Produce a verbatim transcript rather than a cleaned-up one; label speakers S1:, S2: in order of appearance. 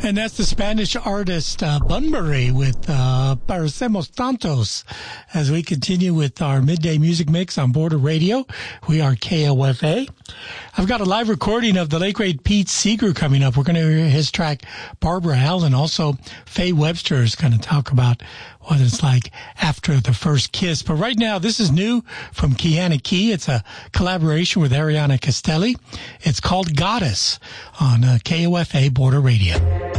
S1: And that's the Spanish artist uh, Bunbury with uh, Parecemos Tantos. As we continue with our midday music mix on Border Radio, we are K O F A. I've got a live recording of the late great Pete Seeger coming up. We're going to hear his track Barbara Allen. Also, Faye Webster is going to talk about what it's like after the first kiss. But right now, this is new from Kiana Key. It's a collaboration with Ariana Castelli. It's called Goddess on uh, K O F A Border Radio.